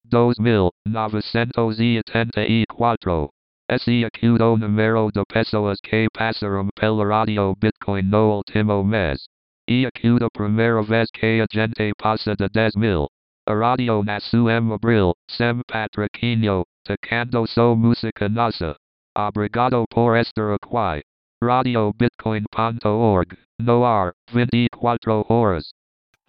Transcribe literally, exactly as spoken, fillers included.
dos mil novecientos y ochenta y cuatro. Ese acudo número de personas que pasaron pel radio Bitcoin no último mes. Y acudo primera vez que a gente pasa de diez mil. A radio nasu en abril, sem patrocinio, tocando so música nasa. Obrigado por estar aquí. radio bitcoin punto org, no har veinticuatro horas.